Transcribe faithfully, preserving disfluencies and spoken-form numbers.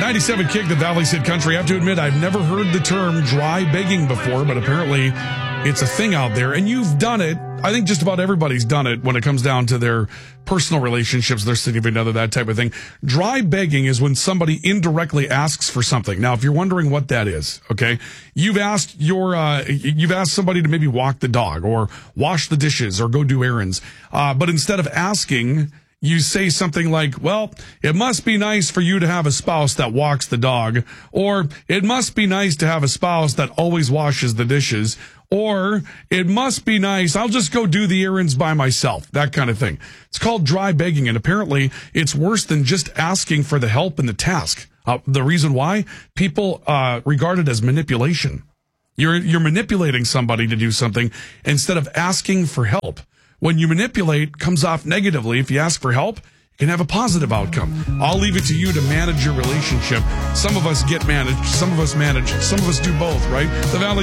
ninety-seven Kick, the Valley's Hit Country. I have to admit, I've never heard the term dry begging before, but apparently it's a thing out there. And you've done it. I think just about everybody's done it when it comes down to their personal relationships, their significant other, that type of thing. Dry begging is when somebody indirectly asks for something. Now, if you're wondering what that is, okay, you've asked your, uh, you've asked somebody to maybe walk the dog or wash the dishes or go do errands. Uh, but instead of asking, you say something like, well, it must be nice for you to have a spouse that walks the dog, or it must be nice to have a spouse that always washes the dishes, or it must be nice, I'll just go do the errands by myself, that kind of thing. It's called dry begging, and apparently it's worse than just asking for the help in the task. Uh, the reason why? People uh, regard it as manipulation. You're, you're manipulating somebody to do something instead of asking for help. When you manipulate, it comes off negatively. If you ask for help, you can have a positive outcome. I'll leave it to you to manage your relationship. Some of us get managed. Some of us manage. Some of us do both, right? The Valley